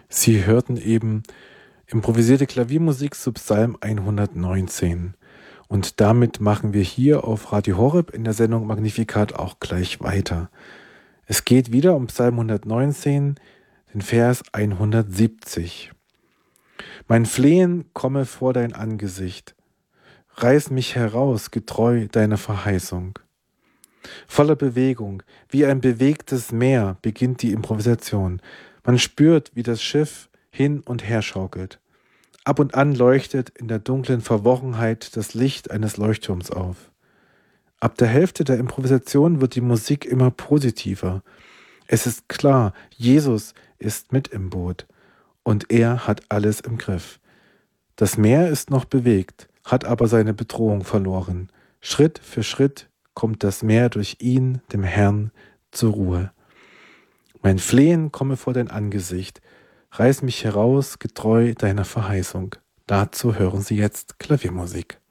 Sie hörten eben improvisierte Klaviermusik zu Psalm 119. Und damit machen wir hier auf Radio Horeb in der Sendung Magnificat auch gleich weiter. Es geht wieder um Psalm 119, den Vers 170. Mein Flehen komme vor dein Angesicht. Reiß mich heraus, getreu deiner Verheißung. Voller Bewegung, wie ein bewegtes Meer, beginnt die Improvisation. Man spürt, wie das Schiff hin und her schaukelt. Ab und an leuchtet in der dunklen Verworrenheit das Licht eines Leuchtturms auf. Ab der Hälfte der Improvisation wird die Musik immer positiver. Es ist klar, Jesus ist mit im Boot und er hat alles im Griff. Das Meer ist noch bewegt, hat aber seine Bedrohung verloren. Schritt für Schritt kommt das Meer durch ihn, dem Herrn, zur Ruhe. Mein Flehen komme vor dein Angesicht. Reiß mich heraus, getreu deiner Verheißung. Dazu hören Sie jetzt Klaviermusik.